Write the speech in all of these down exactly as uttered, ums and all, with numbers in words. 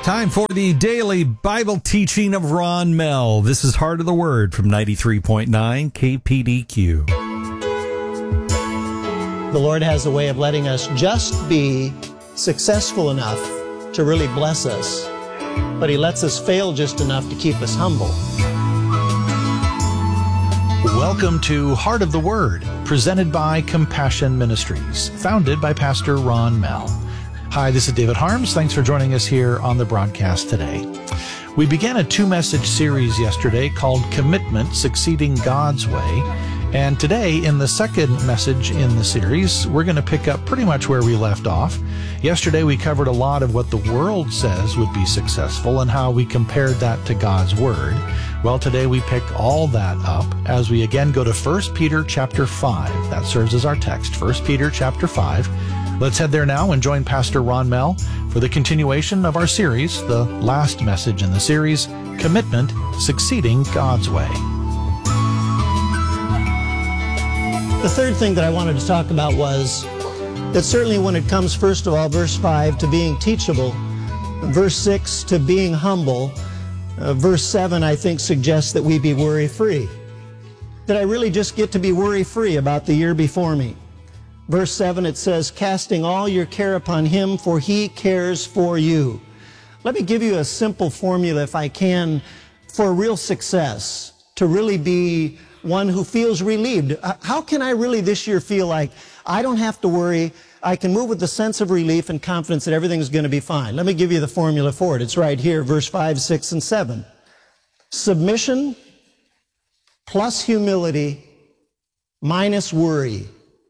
Time for the daily Bible teaching of Ron Mell. This is Heart of the Word from ninety-three point nine K P D Q. The Lord has a way of letting us just be successful enough to really bless us, but He lets us fail just enough to keep us humble. Welcome to Heart of the Word, presented by Compassion Ministries, founded by Pastor Ron Mell. Hi, this is David Harms. Thanks for joining us here on the broadcast today. We began a two-message series yesterday called Commitment, Succeeding God's Way. And today, in the second message in the series, we're going to pick up pretty much where we left off. Yesterday, we covered a lot of what the world says would be successful and how we compared that to God's Word. Well, today we pick all that up as we again go to First Peter chapter five. That serves as our text, First Peter chapter five. Let's head there now and join Pastor Ron Mell for the continuation of our series, the last message in the series, Commitment, Succeeding God's Way. The third thing that I wanted to talk about was that certainly when it comes, first of all, verse five, to being teachable, verse six, to being humble, uh, verse seven, I think, suggests that we be worry-free. That I really just get to be worry-free about the year before me. Verse seven, it says, casting all your care upon Him, for He cares for you. Let me give you a simple formula, if I can, for real success, to really be one who feels relieved. How can I really this year feel like I don't have to worry, I can move with a sense of relief and confidence that everything's going to be fine? Let me give you the formula for it. It's right here, verse five, six, and seven. Submission plus humility minus worry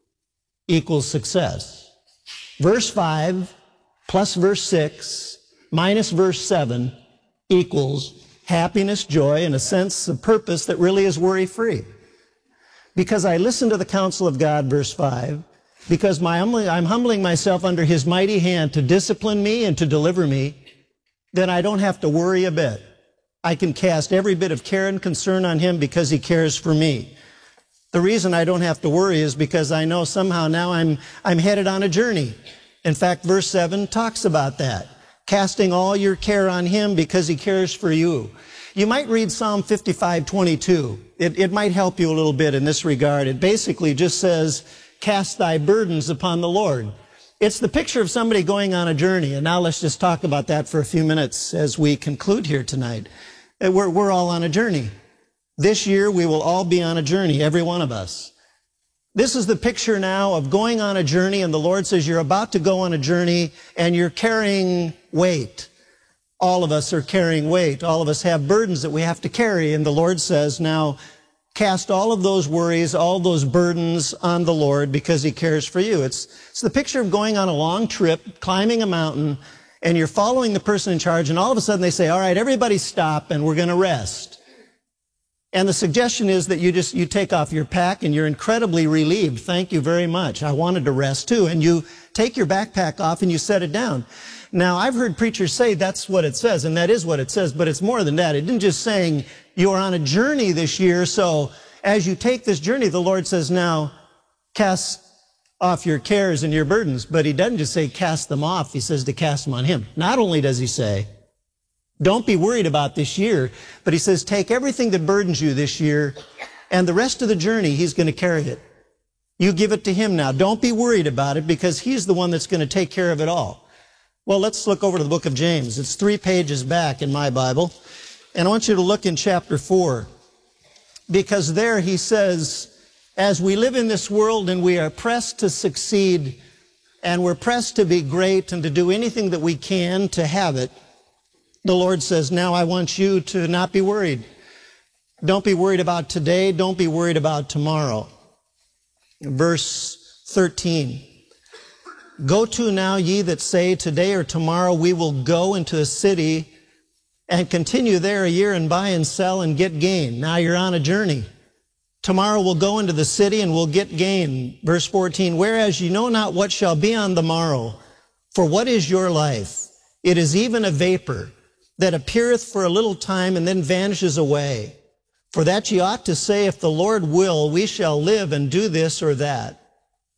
equals success. Verse five plus verse six minus verse seven equals happiness, joy, and a sense of purpose that really is worry-free. Because I listen to the counsel of God, verse five, because my humbling, I'm humbling myself under His mighty hand to discipline me and to deliver me, then I don't have to worry a bit. I can cast every bit of care and concern on Him because He cares for me. The reason I don't have to worry is because I know somehow now I'm, I'm headed on a journey. In fact, verse seven talks about that. Casting all your care on Him because He cares for you. You might read Psalm fifty-five twenty-two. It, it might help you a little bit in this regard. It basically just says, cast thy burdens upon the Lord. It's the picture of somebody going on a journey. And now let's just talk about that for a few minutes as we conclude here tonight. We're, we're all on a journey. This year, we will all be on a journey, every one of us. This is the picture now of going on a journey, and the Lord says you're about to go on a journey, and you're carrying weight. All of us are carrying weight. All of us have burdens that we have to carry, and the Lord says, now, cast all of those worries, all those burdens on the Lord because He cares for you. It's, it's the picture of going on a long trip, climbing a mountain, and you're following the person in charge, and all of a sudden they say, all right, everybody stop, and we're going to rest. And the suggestion is that you just, you take off your pack and you're incredibly relieved. Thank you very much. I wanted to rest too. And you take your backpack off and you set it down. Now, I've heard preachers say that's what it says, and that is what it says, but it's more than that. It isn't just saying you're on a journey this year, so as you take this journey, the Lord says, now, cast off your cares and your burdens. But He doesn't just say cast them off. He says to cast them on Him. Not only does He say, don't be worried about this year, but He says, take everything that burdens you this year, and the rest of the journey, He's going to carry it. You give it to Him now. Don't be worried about it because He's the one that's going to take care of it all. Well, let's look over to the book of James. It's three pages back in my Bible, and I want you to look in chapter four, because there he says, as we live in this world and we are pressed to succeed, and we're pressed to be great and to do anything that we can to have it, the Lord says, now I want you to not be worried. Don't be worried about today. Don't be worried about tomorrow. Verse thirteen. Go to now, ye that say, today or tomorrow we will go into a city and continue there a year and buy and sell and get gain. Now you're on a journey. Tomorrow we'll go into the city and we'll get gain. Verse fourteen. Whereas ye know not what shall be on the morrow. For what is your life? It is even a vapor that appeareth for a little time and then vanishes away. For that ye ought to say, if the Lord will, we shall live and do this or that.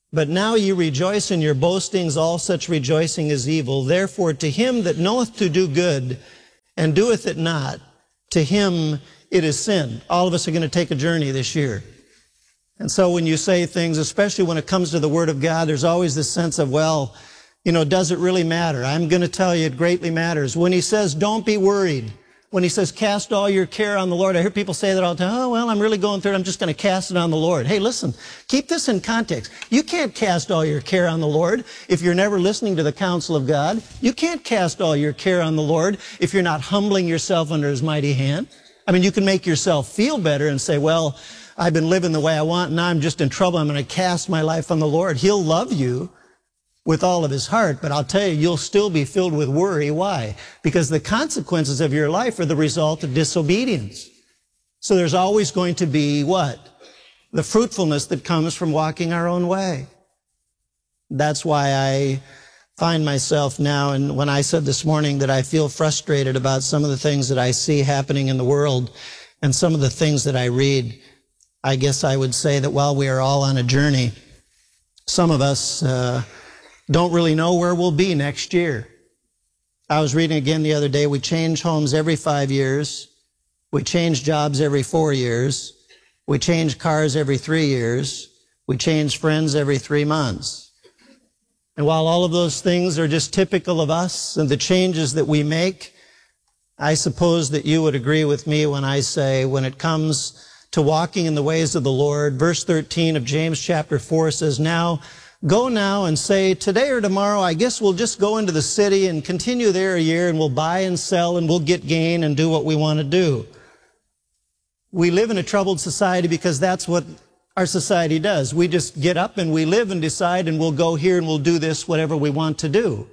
But now ye rejoice in your boastings, all such rejoicing is evil. Therefore to him that knoweth to do good and doeth it not, to him it is sin. All of us are going to take a journey this year. And so when you say things, especially when it comes to the Word of God, there's always this sense of, well, you know, does it really matter? I'm going to tell you it greatly matters. When he says, don't be worried, when he says, cast all your care on the Lord, I hear people say that all the time, oh, well, I'm really going through it, I'm just going to cast it on the Lord. Hey, listen, keep this in context. You can't cast all your care on the Lord if you're never listening to the counsel of God. You can't cast all your care on the Lord if you're not humbling yourself under his mighty hand. I mean, you can make yourself feel better and say, well, I've been living the way I want, and now I'm just in trouble. I'm going to cast my life on the Lord. He'll love you with all of his heart, but I'll tell you, you'll still be filled with worry. Why? Because the consequences of your life are the result of disobedience. So there's always going to be what? The fruitfulness that comes from walking our own way. That's why I find myself now, and when I said this morning that I feel frustrated about some of the things that I see happening in the world and some of the things that I read, I guess I would say that while we are all on a journey, some of us uh, don't really know where we'll be next year. I was reading again the other day, we change homes every five years. We change jobs every four years. We change cars every three years. We change friends every three months. And while all of those things are just typical of us and the changes that we make, I suppose that you would agree with me when I say when it comes to walking in the ways of the Lord, verse thirteen of James chapter four says, now, go now and say, today or tomorrow, I guess we'll just go into the city and continue there a year and we'll buy and sell and we'll get gain and do what we want to do. We live in a troubled society because that's what our society does. We just get up and we live and decide and we'll go here and we'll do this, whatever we want to do.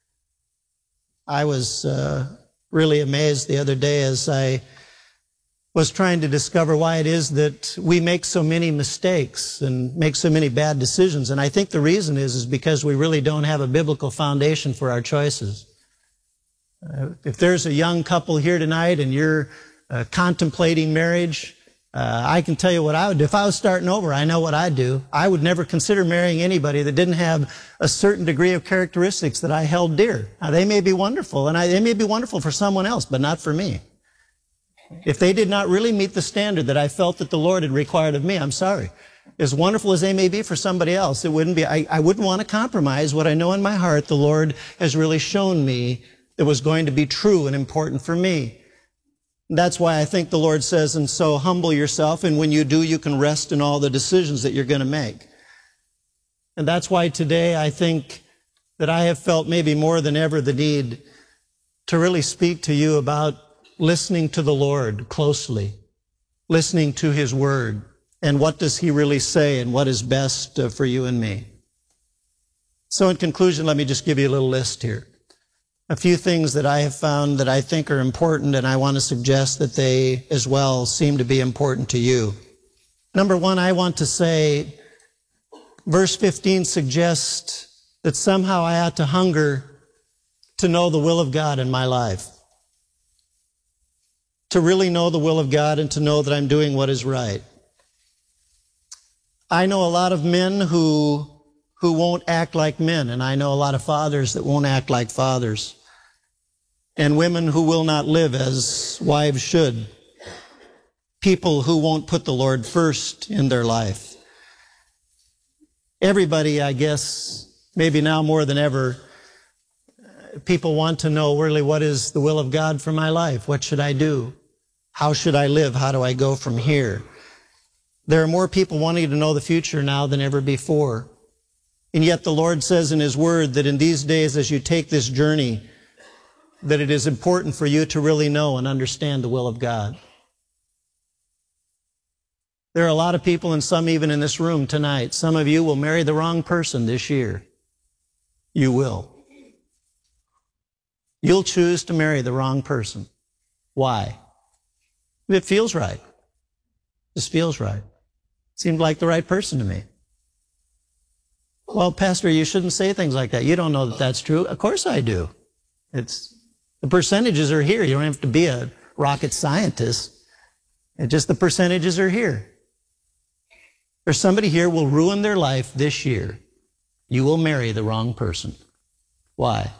I was uh, really amazed the other day as I was trying to discover why it is that we make so many mistakes and make so many bad decisions. And I think the reason is, is because we really don't have a biblical foundation for our choices. Uh, if there's a young couple here tonight and you're uh, contemplating marriage, uh, I can tell you what I would do. If I was starting over, I know what I'd do. I would never consider marrying anybody that didn't have a certain degree of characteristics that I held dear. Now, they may be wonderful, and I, they may be wonderful for someone else, but not for me. If they did not really meet the standard that I felt that the Lord had required of me, I'm sorry. As wonderful as they may be for somebody else, it wouldn't be, I, I wouldn't want to compromise what I know in my heart the Lord has really shown me that was going to be true and important for me. That's why I think the Lord says, and so humble yourself, and when you do, you can rest in all the decisions that you're going to make. And that's why today I think that I have felt maybe more than ever the need to really speak to you about listening to the Lord closely, listening to his word, and what does he really say and what is best uh, for you and me. So in conclusion, let me just give you a little list here. A few things that I have found that I think are important, and I want to suggest that they as well seem to be important to you. Number one, I want to say, verse fifteen suggests that somehow I ought to hunger to know the will of God in my life. To really know the will of God and to know that I'm doing what is right. I know a lot of men who, who won't act like men, and I know a lot of fathers that won't act like fathers, and women who will not live as wives should. People who won't put the Lord first in their life. Everybody, I guess, maybe now more than ever, people want to know really what is the will of God for my life. What should I do? How should I live? How do I go from here? There are more people wanting to know the future now than ever before. And yet the Lord says in his word that in these days as you take this journey, that it is important for you to really know and understand the will of God. There are a lot of people, and some even in this room tonight, some of you will marry the wrong person this year. You will. You'll choose to marry the wrong person. Why? It feels right. This feels right. Seemed like the right person to me. Well, Pastor, you shouldn't say things like that. You don't know that that's true. Of course I do. It's, the percentages are here. You don't have to be a rocket scientist. It's just the percentages are here. There's somebody here will ruin their life this year. You will marry the wrong person. Why?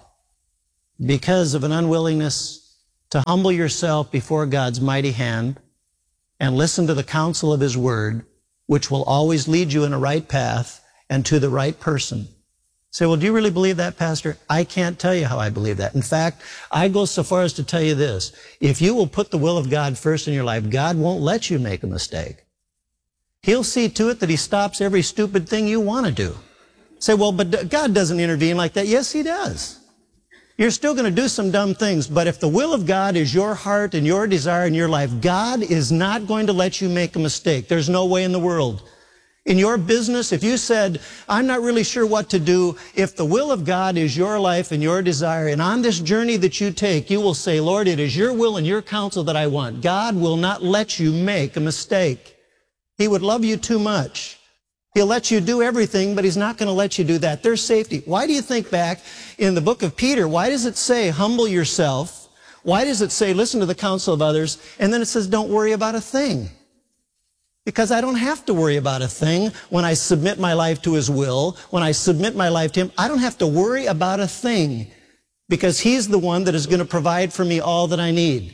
Because of an unwillingness to humble yourself before God's mighty hand and listen to the counsel of His Word, which will always lead you in a right path and to the right person. Say, well, do you really believe that, Pastor? I can't tell you how I believe that. In fact, I go so far as to tell you this. If you will put the will of God first in your life, God won't let you make a mistake. He'll see to it that He stops every stupid thing you want to do. Say, well, but God doesn't intervene like that. Yes, He does. You're still going to do some dumb things, but if the will of God is your heart and your desire in your life, God is not going to let you make a mistake. There's no way in the world. In your business, if you said, I'm not really sure what to do, if the will of God is your life and your desire, and on this journey that you take, you will say, Lord, it is your will and your counsel that I want. God will not let you make a mistake. He would love you too much. He'll let you do everything, but He's not going to let you do that. There's safety. Why do you think back in the book of Peter, why does it say, humble yourself? Why does it say, listen to the counsel of others? And then it says, don't worry about a thing. Because I don't have to worry about a thing when I submit my life to His will, when I submit my life to Him. I don't have to worry about a thing because He's the one that is going to provide for me all that I need.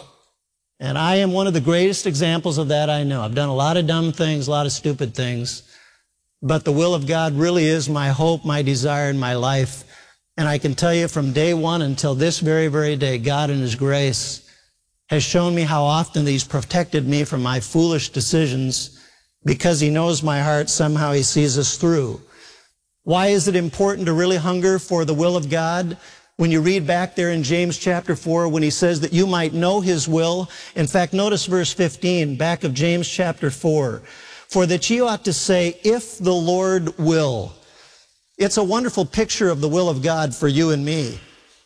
And I am one of the greatest examples of that I know. I've done a lot of dumb things, a lot of stupid things. But the will of God really is my hope, my desire in my life. And I can tell you from day one until this very, very day, God in His grace has shown me how often He's protected me from my foolish decisions because He knows my heart. Somehow He sees us through. Why is it important to really hunger for the will of God? When you read back there in James chapter four, when he says that you might know His will. In fact, notice verse fifteen, back of James chapter four. For that ye ought to say, if the Lord will. It's a wonderful picture of the will of God for you and me.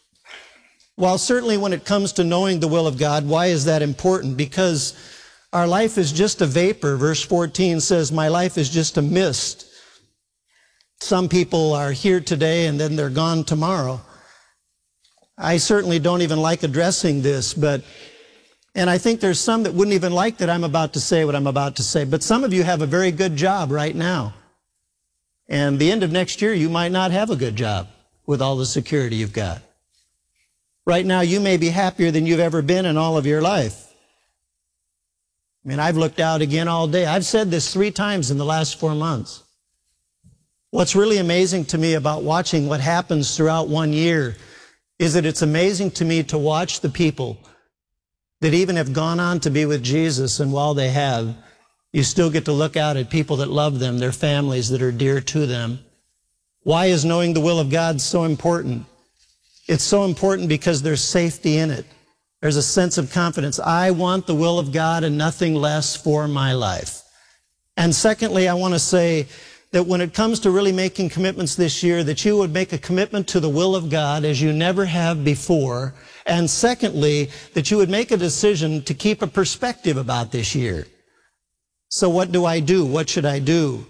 While certainly when it comes to knowing the will of God, why is that important? Because our life is just a vapor. Verse fourteen says, my life is just a mist. Some people are here today and then they're gone tomorrow. I certainly don't even like addressing this, but, and I think there's some that wouldn't even like that I'm about to say what I'm about to say, but some of you have a very good job right now. And the end of next year, you might not have a good job with all the security you've got. Right now, you may be happier than you've ever been in all of your life. I mean, I've looked out again all day. I've said this three times in the last four months. What's really amazing to me about watching what happens throughout one year is that it's amazing to me to watch the people that even have gone on to be with Jesus, and while they have, you still get to look out at people that love them, their families that are dear to them. Why is knowing the will of God so important? It's so important because there's safety in it. There's a sense of confidence. I want the will of God and nothing less for my life. And secondly, I want to say that when it comes to really making commitments this year, that you would make a commitment to the will of God as you never have before. And secondly, that you would make a decision to keep a perspective about this year. So what do I do? What should I do?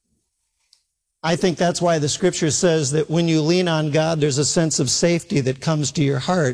I think that's why the Scripture says that when you lean on God, there's a sense of safety that comes to your heart.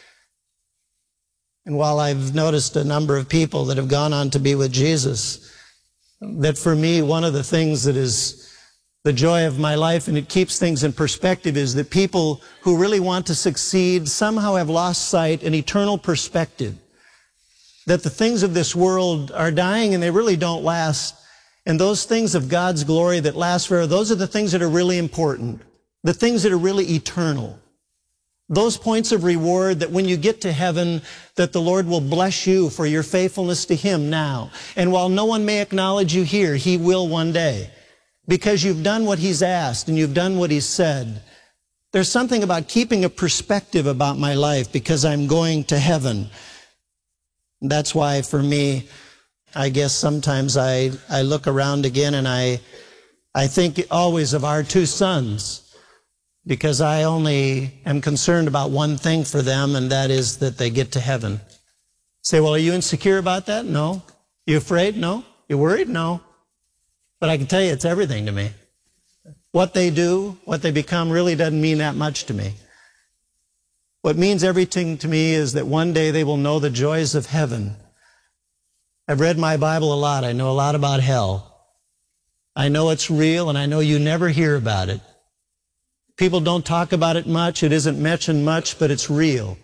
And while I've noticed a number of people that have gone on to be with Jesus, that for me, one of the things that is the joy of my life, and it keeps things in perspective, is that people who really want to succeed somehow have lost sight an eternal perspective. That the things of this world are dying and they really don't last. And those things of God's glory that last forever, those are the things that are really important. The things that are really eternal. Those points of reward that when you get to heaven, that the Lord will bless you for your faithfulness to Him now. And while no one may acknowledge you here, He will one day. Because you've done what He's asked and you've done what He's said. There's something about keeping a perspective about my life because I'm going to heaven. That's why for me, I guess sometimes I, I look around again and I, I think always of our two sons. Because I only am concerned about one thing for them, and that is that they get to heaven. Say, well, are you insecure about that? No. You afraid? No. You worried? No. But I can tell you it's everything to me. What they do, what they become really doesn't mean that much to me. What means everything to me is that one day they will know the joys of heaven. I've read my Bible a lot. I know a lot about hell. I know it's real, and I know you never hear about it. People don't talk about it much. It isn't mentioned much, but it's real.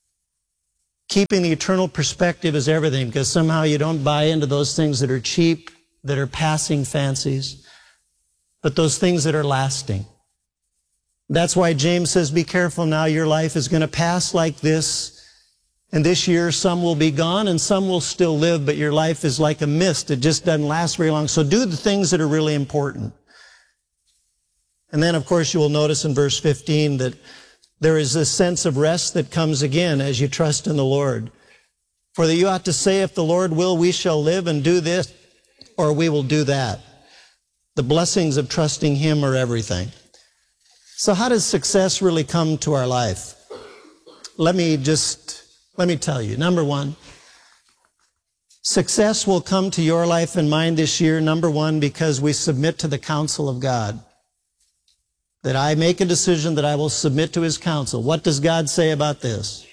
Keeping the eternal perspective is everything, because somehow you don't buy into those things that are cheap, that are passing fancies, but those things that are lasting. That's why James says, be careful now, your life is going to pass like this. And this year, some will be gone and some will still live, but your life is like a mist. It just doesn't last very long. So do the things that are really important. And then, of course, you will notice in verse fifteen that there is this sense of rest that comes again as you trust in the Lord. For that you ought to say, if the Lord will, we shall live and do this, or we will do that. The blessings of trusting Him are everything. So how does success really come to our life? Let me just... Let me tell you, number one, success will come to your life and mine this year, number one, because we submit to the counsel of God. That I make a decision that I will submit to His counsel. What does God say about this?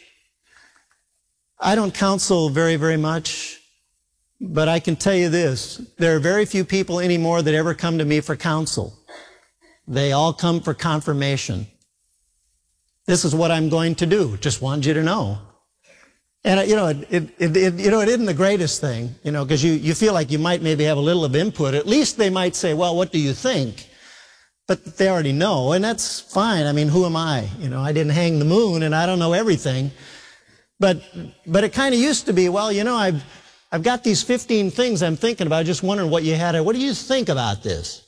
I don't counsel very, very much, but I can tell you this. There are very few people anymore that ever come to me for counsel. They all come for confirmation. This is what I'm going to do. Just wanted you to know. And, you know, it, it, it, it, you know, it isn't the greatest thing, you know, because you, you feel like you might maybe have a little of input. At least they might say, well, what do you think? But they already know, and that's fine. I mean, who am I? You know, I didn't hang the moon, and I don't know everything. But, but it kind of used to be, well, you know, I've, I've got these fifteen things I'm thinking about, just wondering what you had. What do you think about this?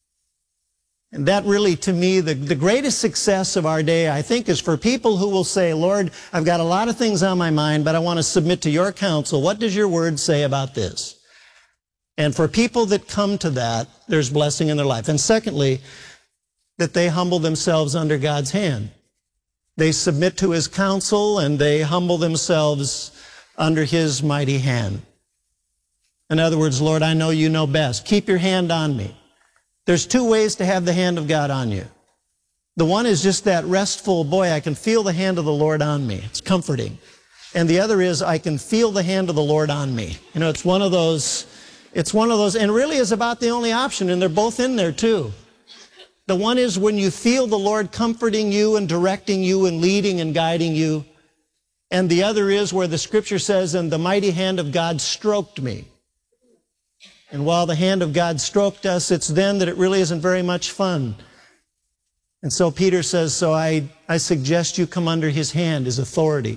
And that really, to me, the, the greatest success of our day, I think, is for people who will say, Lord, I've got a lot of things on my mind, but I want to submit to your counsel. What does your word say about this? And for people that come to that, there's blessing in their life. And secondly, that they humble themselves under God's hand. They submit to His counsel and they humble themselves under His mighty hand. In other words, Lord, I know you know best. Keep your hand on me. There's two ways to have the hand of God on you. The one is just that restful, boy, I can feel the hand of the Lord on me. It's comforting. And the other is, I can feel the hand of the Lord on me. You know, it's one of those, it's one of those, and really is about the only option, and they're both in there too. The one is when you feel the Lord comforting you and directing you and leading and guiding you. And the other is where the Scripture says, and the mighty hand of God stroked me. And while the hand of God stroked us, it's then that it really isn't very much fun. And so Peter says, so I, I suggest you come under His hand, His authority.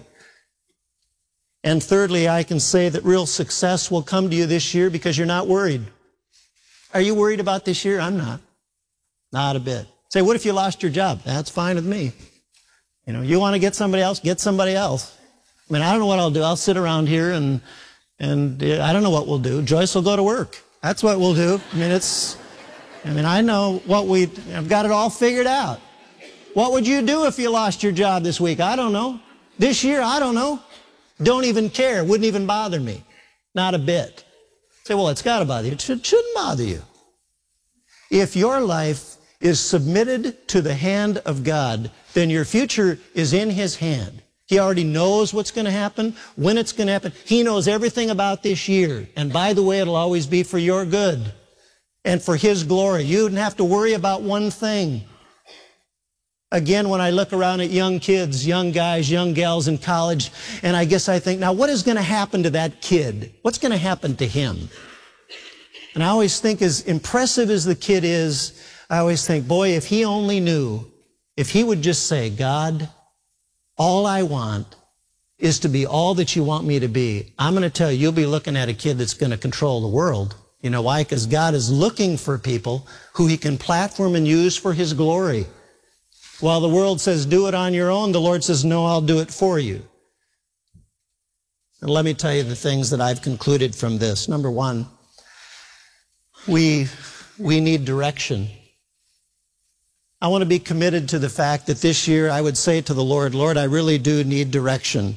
And thirdly, I can say that real success will come to you this year because you're not worried. Are you worried about this year? I'm not. Not a bit. Say, what if you lost your job? That's fine with me. You know, you want to get somebody else, get somebody else. I mean, I don't know what I'll do. I'll sit around here and And uh, I don't know what we'll do. Joyce will go to work. That's what we'll do. I mean, it's, I mean, I know what we, I've got it all figured out. What would you do if you lost your job this week? I don't know. This year, I don't know. Don't even care. Wouldn't even bother me. Not a bit. Say, well, it's got to bother you. It should, shouldn't bother you. If your life is submitted to the hand of God, then your future is in His hand. He already knows what's going to happen, when it's going to happen. He knows everything about this year. And by the way, it'll always be for your good and for His glory. You wouldn't have to worry about one thing. Again, when I look around at young kids, young guys, young gals in college, and I guess I think, now what is going to happen to that kid? What's going to happen to him? And I always think, as impressive as the kid is, I always think, boy, if he only knew, if he would just say, God, all I want is to be all that you want me to be. I'm going to tell you, you'll be looking at a kid that's going to control the world. You know why? Because God is looking for people who He can platform and use for His glory. While the world says, do it on your own, the Lord says, no, I'll do it for you. And let me tell you the things that I've concluded from this. Number one, we, we need direction. I want to be committed to the fact that this year I would say to the Lord, Lord, I really do need direction.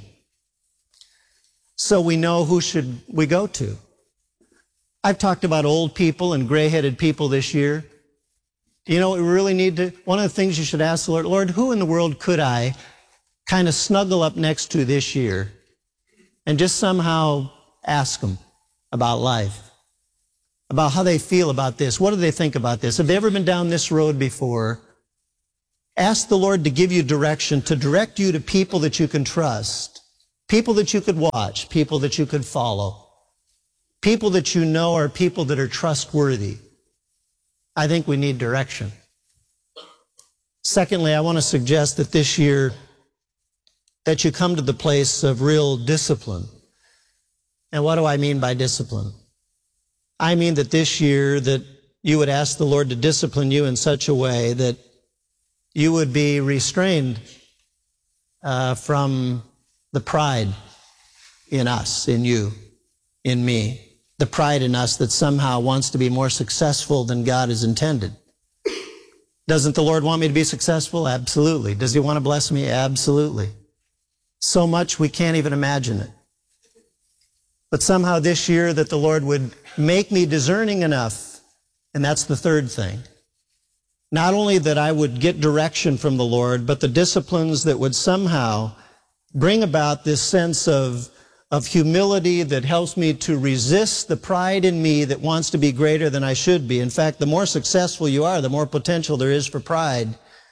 So we know who should we go to. I've talked about old people and gray-headed people this year. You know what we really need to, one of the things you should ask the Lord, Lord, who in the world could I kind of snuggle up next to this year and just somehow ask them about life, about how they feel about this. What do they think about this? Have they ever been down this road before? Ask the Lord to give you direction, to direct you to people that you can trust, people that you could watch, people that you could follow, people that you know are people that are trustworthy. I think we need direction. Secondly, I want to suggest that this year that you come to the place of real discipline. And what do I mean by discipline? I mean that this year that you would ask the Lord to discipline you in such a way that you would be restrained uh, from the pride in us, in you, in me. The pride in us that somehow wants to be more successful than God has intended. Doesn't the Lord want me to be successful? Absolutely. Does He want to bless me? Absolutely. So much we can't even imagine it. But somehow this year that the Lord would make me discerning enough, and that's the third thing. Not only that I would get direction from the Lord, but the disciplines that would somehow bring about this sense of, of humility that helps me to resist the pride in me that wants to be greater than I should be. In fact, the more successful you are, the more potential there is for pride.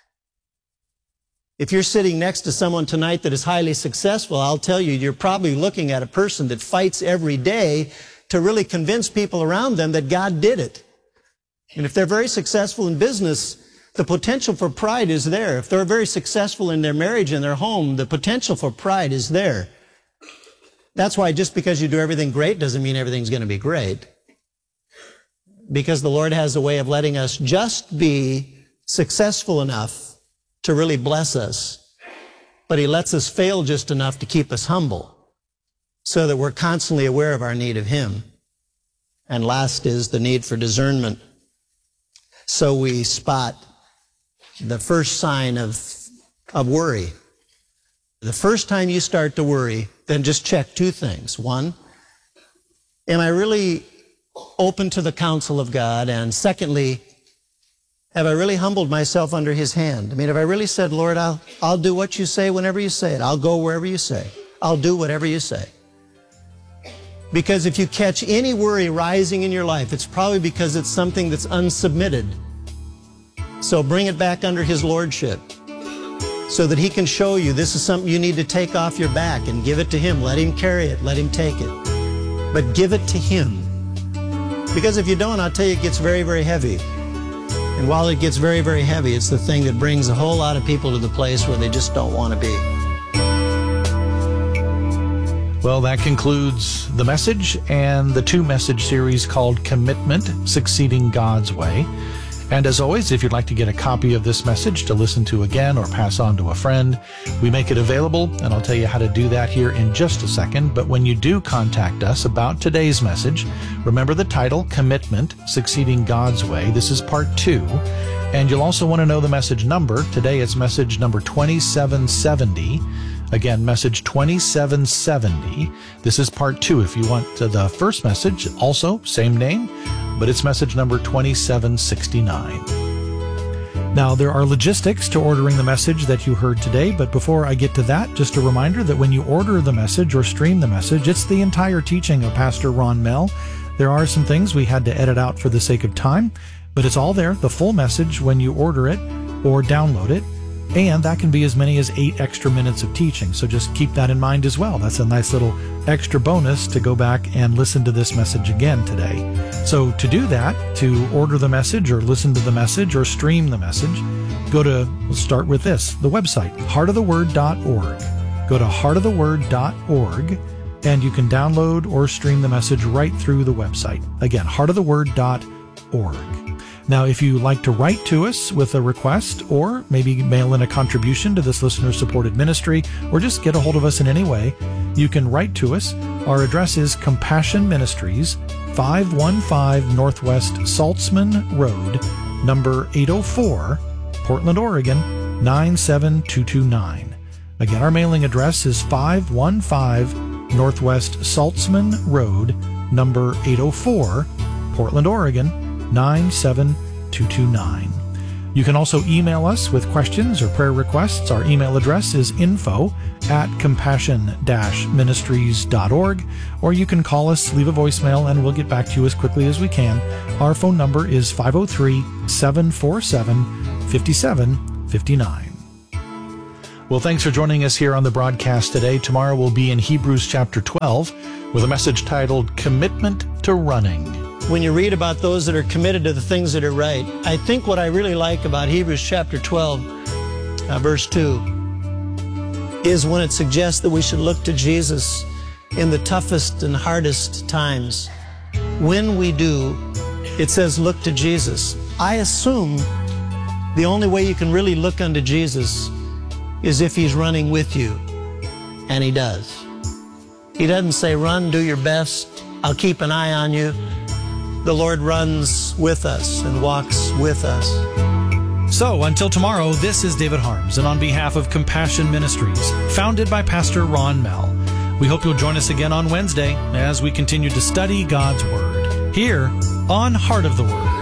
If you're sitting next to someone tonight that is highly successful, I'll tell you, you're probably looking at a person that fights every day to really convince people around them that God did it. And if they're very successful in business, the potential for pride is there. If they're very successful in their marriage and their home, the potential for pride is there. That's why just because you do everything great doesn't mean everything's going to be great. Because the Lord has a way of letting us just be successful enough to really bless us. But He lets us fail just enough to keep us humble so that we're constantly aware of our need of Him. And last is the need for discernment. So we spot the first sign of, of worry. The first time you start to worry, then just check two things. One, am I really open to the counsel of God? And secondly, have I really humbled myself under His hand? I mean, have I really said, Lord, I'll, I'll do what you say whenever you say it. I'll go wherever you say. I'll do whatever you say. Because if you catch any worry rising in your life, it's probably because it's something that's unsubmitted. So bring it back under His lordship so that He can show you this is something you need to take off your back and give it to Him. Let Him carry it. Let Him take it. But give it to Him. Because if you don't, I'll tell you, it gets very, very heavy. And while it gets very, very heavy, it's the thing that brings a whole lot of people to the place where they just don't want to be. Well, that concludes the message and the two-message series called Commitment, Succeeding God's Way. And as always, if you'd like to get a copy of this message to listen to again or pass on to a friend, we make it available, and I'll tell you how to do that here in just a second. But when you do contact us about today's message, remember the title, Commitment, Succeeding God's Way. This is part two. And you'll also want to know the message number. Today it's message number twenty-seven seventy. Again, message twenty-seven seventy. This is part two. If you want the first message, also same name, but it's message number twenty-seven sixty-nine. Now, there are logistics to ordering the message that you heard today, but before I get to that, just a reminder that when you order the message or stream the message, it's the entire teaching of Pastor Ron Mell. There are some things we had to edit out for the sake of time, but it's all there, the full message, when you order it or download it. And that can be as many as eight extra minutes of teaching. So just keep that in mind as well. That's a nice little extra bonus to go back and listen to this message again today. So to do that, to order the message or listen to the message or stream the message, go to, we'll start with this, the website, heart of the word dot org. Go to heart of the word dot org and you can download or stream the message right through the website. Again, heart of the word dot org. Now, if you like to write to us with a request or maybe mail in a contribution to this listener-supported ministry or just get a hold of us in any way, you can write to us. Our address is Compassion Ministries, five one five Northwest Saltzman Road, number eight oh four, Portland, Oregon, nine seven two two nine. Again, our mailing address is five one five Northwest Saltzman Road, number eight oh four, Portland, Oregon, nine seven two two nine. You can also email us with questions or prayer requests. Our email address is info at compassion dash ministries dot org, or you can call us, leave a voicemail, and we'll get back to you as quickly as we can. Our phone number is five oh three, seven four seven, five seven five nine. Well, thanks for joining us here on the broadcast today. Tomorrow we'll be in Hebrews chapter twelve with a message titled Commitment to Running. When you read about those that are committed to the things that are right, I think what I really like about Hebrews chapter twelve, uh, verse two, is when it suggests that we should look to Jesus in the toughest and hardest times. When we do, it says look to Jesus. I assume the only way you can really look unto Jesus is if he's running with you, and he does. He doesn't say, run, do your best, I'll keep an eye on you. The Lord runs with us and walks with us. So, until tomorrow, this is David Harms, and on behalf of Compassion Ministries, founded by Pastor Ron Mell, we hope you'll join us again on Wednesday as we continue to study God's Word, here on Heart of the Word.